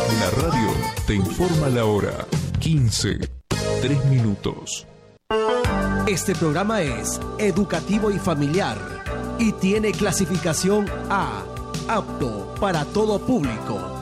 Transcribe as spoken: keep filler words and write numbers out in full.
La radio te informa la hora. quince, tres minutos. Este programa es educativo y familiar y tiene clasificación A, apto para todo público.